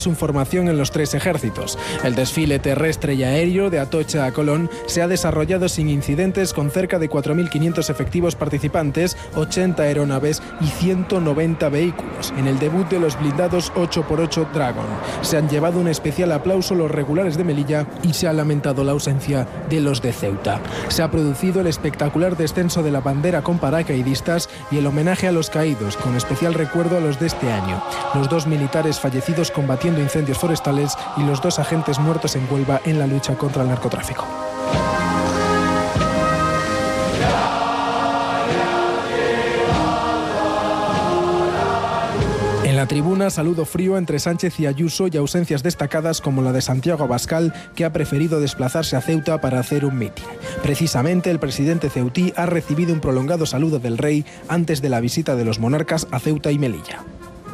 su formación en los 3 ejércitos. El desfile terrestre y aéreo de Atocha a Colón se ha desarrollado sin incidentes, con cerca de 4.500 efectivos participantes, 80 aeronaves y 190 vehículos. En el debut de los blindados 8x8 Dragon se han llevado un especial aplauso los regulares de Melilla y se ha lamentado la ausencia de los de Ceuta. Se ha producido el espectacular descenso de la bandera con paracaidistas y el homenaje a los caídos, con especial recuerdo a los de este año: los 2 militares fallecidos combatiendo incendios forestales y los 2 agentes muertos en Huelva en la lucha contra el narcotráfico. En la tribuna, saludo frío entre Sánchez y Ayuso y ausencias destacadas como la de Santiago Abascal, que ha preferido desplazarse a Ceuta para hacer un mitin. Precisamente, el presidente ceutí ha recibido un prolongado saludo del rey antes de la visita de los monarcas a Ceuta y Melilla.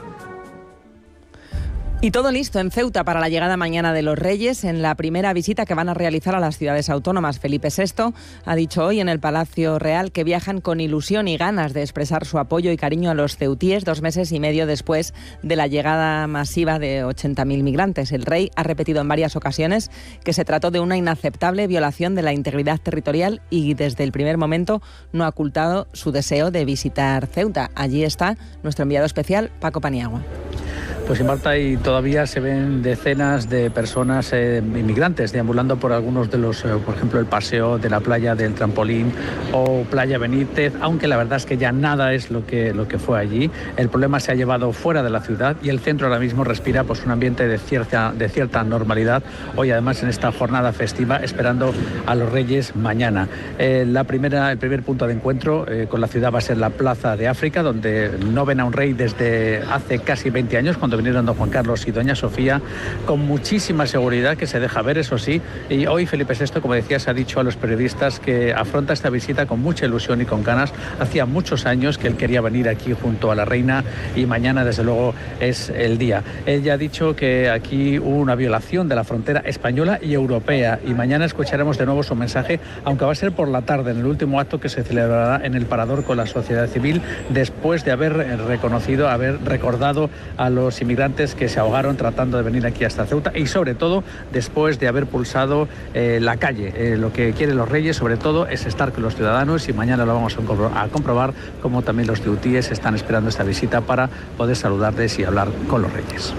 Y todo listo en Ceuta para la llegada mañana de los Reyes, en la primera visita que van a realizar a las ciudades autónomas. Felipe VI ha dicho hoy en el Palacio Real que viajan con ilusión y ganas de expresar su apoyo y cariño a los ceutíes 2 meses y medio después de la llegada masiva de 80.000 migrantes. El rey ha repetido en varias ocasiones que se trató de una inaceptable violación de la integridad territorial y desde el primer momento no ha ocultado su deseo de visitar Ceuta. Allí está nuestro enviado especial, Paco Paniagua. Pues en Marta y todavía se ven decenas de personas inmigrantes deambulando por algunos de los, por ejemplo, el paseo de la playa del Trampolín o Playa Benítez, aunque la verdad es que ya nada es lo que fue allí. El problema se ha llevado fuera de la ciudad y el centro ahora mismo respira pues un ambiente de cierta normalidad. Hoy además en esta jornada festiva, esperando a los Reyes mañana. El primer punto de encuentro con la ciudad va a ser la Plaza de África, donde no ven a un rey desde hace casi 20 años, cuando vinieron don Juan Carlos y doña Sofía, con muchísima seguridad, que se deja ver, eso sí. Y hoy Felipe VI, como decía, se ha dicho a los periodistas que afronta esta visita con mucha ilusión y con ganas. Hacía muchos años que él quería venir aquí junto a la reina y mañana, desde luego, es el día. Él ya ha dicho que aquí hubo una violación de la frontera española y europea y mañana escucharemos de nuevo su mensaje, aunque va a ser por la tarde, en el último acto que se celebrará en el Parador con la sociedad civil, después de haber recordado a los inmigrantes que se ahogaron tratando de venir aquí hasta Ceuta y sobre todo después de haber pulsado la calle. Lo que quieren los Reyes sobre todo es estar con los ciudadanos y mañana lo vamos a comprobar, como también los ceutíes están esperando esta visita para poder saludarles y hablar con los Reyes.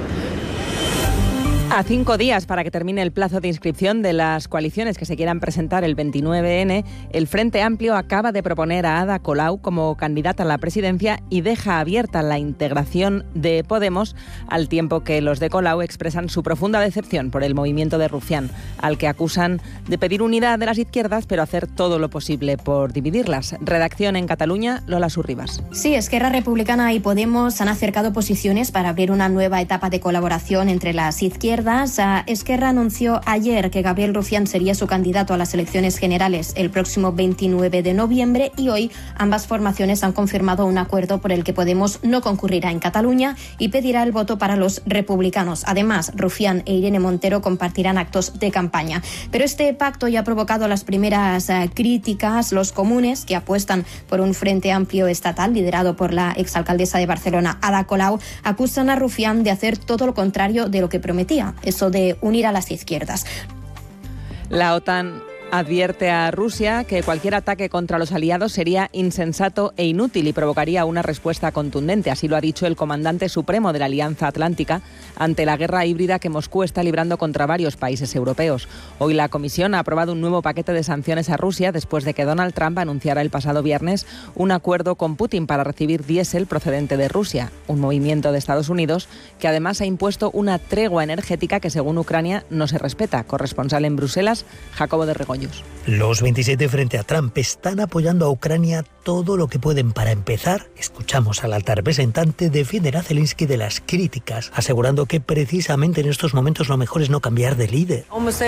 A 5 días para que termine el plazo de inscripción de las coaliciones que se quieran presentar el 29N, el Frente Amplio acaba de proponer a Ada Colau como candidata a la presidencia y deja abierta la integración de Podemos, al tiempo que los de Colau expresan su profunda decepción por el movimiento de Rufián, al que acusan de pedir unidad de las izquierdas pero hacer todo lo posible por dividirlas. Redacción en Cataluña, Lola Surribas. Sí, Esquerra Republicana y Podemos han acercado posiciones para abrir una nueva etapa de colaboración entre las izquierdas. Esquerra anunció ayer que Gabriel Rufián sería su candidato a las elecciones generales el próximo 29 de noviembre y hoy ambas formaciones han confirmado un acuerdo por el que Podemos no concurrirá en Cataluña y pedirá el voto para los republicanos. Además, Rufián e Irene Montero compartirán actos de campaña. Pero este pacto ya ha provocado las primeras críticas. Los comunes, que apuestan por un frente amplio estatal liderado por la exalcaldesa de Barcelona, Ada Colau, acusan a Rufián de hacer todo lo contrario de lo que prometía, eso de unir a las izquierdas. La OTAN advierte a Rusia que cualquier ataque contra los aliados sería insensato e inútil y provocaría una respuesta contundente. Así lo ha dicho el comandante supremo de la Alianza Atlántica ante la guerra híbrida que Moscú está librando contra varios países europeos. Hoy la Comisión ha aprobado un nuevo paquete de sanciones a Rusia después de que Donald Trump anunciara el pasado viernes un acuerdo con Putin para recibir diésel procedente de Rusia, un movimiento de Estados Unidos que además ha impuesto una tregua energética que, según Ucrania, no se respeta. Corresponsal en Bruselas, Jacobo de Regoños. Los 27 frente a Trump están apoyando a Ucrania todo lo que pueden. Para empezar, escuchamos al alta representante defender a Zelensky de las críticas, asegurando que precisamente en estos momentos lo mejor es no cambiar de líder.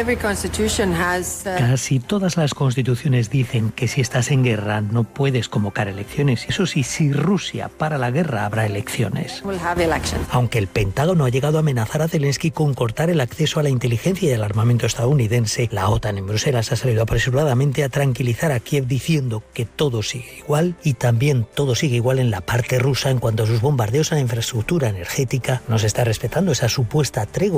Casi todas las constituciones dicen que si estás en guerra no puedes convocar elecciones. Eso sí, si Rusia para la guerra habrá elecciones. Aunque el Pentágono ha llegado a amenazar a Zelensky con cortar el acceso a la inteligencia y al armamento estadounidense, la OTAN en Bruselas ha salido apresuradamente a tranquilizar a Kiev diciendo que todo sigue igual y también todo sigue igual en la parte rusa en cuanto a sus bombardeos a la infraestructura energética. No se está respetando esa supuesta tregua